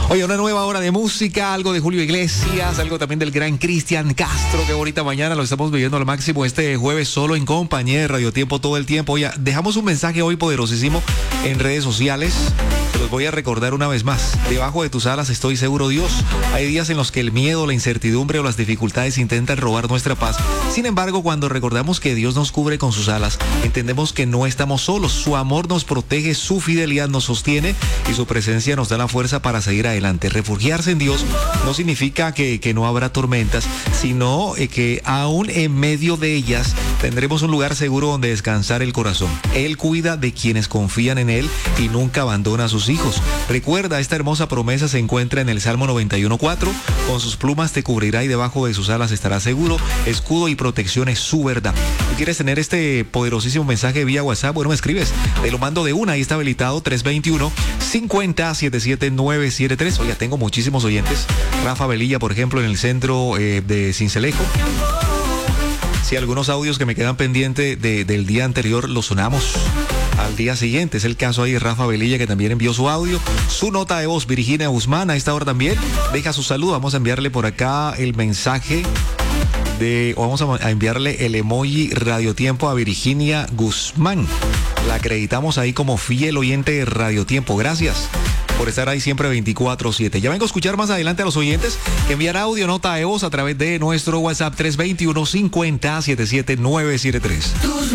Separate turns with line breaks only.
Oye, una nueva hora de música, algo de Julio Iglesias, algo también del gran Cristian Castro, que bonita mañana, lo estamos viviendo al máximo este jueves solo en compañía de Radio Tiempo todo el tiempo. Oye, dejamos un mensaje hoy poderosísimo en redes sociales. Se los voy a recordar una vez más. Debajo de tus alas estoy seguro, Dios. Hay días en los que el miedo, la incertidumbre o las dificultades intentan robar nuestra paz. Sin embargo, cuando recordamos que Dios nos cubre con sus alas, entendemos que no estamos solos. Su amor nos protege, su fidelidad nos sostiene y su presencia nos da la fuerza para seguir adelante. Refugiarse en Dios no significa que no habrá tormentas, sino que aún en medio de ellas tendremos un lugar seguro donde descansar el corazón. Él cuida de quienes confían en Él y nunca abandona a sus hijos. Recuerda, esta hermosa promesa se encuentra en el Salmo 91:4. Con sus plumas te cubrirá y debajo de sus alas estarás seguro. Escudo y protección es su verdad. ¿Tú quieres tener este poderosísimo mensaje vía WhatsApp? Bueno, me escribes. Te lo mando de una. Ahí está habilitado 321-50-77973. Oye, tengo muchísimos oyentes. Rafa Velilla, por ejemplo, en el centro de Sincelejo. Sí, algunos audios que me quedan pendientes del día anterior los sonamos al día siguiente. Es el caso ahí de Rafa Velilla, que también envió su audio, su nota de voz. Virginia Guzmán a esta hora también deja su saludo. Vamos a enviarle por acá el mensaje vamos a enviarle el emoji Radio Tiempo a Virginia Guzmán. La acreditamos ahí como fiel oyente de Radio Tiempo. Gracias por estar ahí siempre 24/7. Ya vengo a escuchar más adelante a los oyentes que envían audio, nota de voz a través de nuestro WhatsApp 321-50-77973.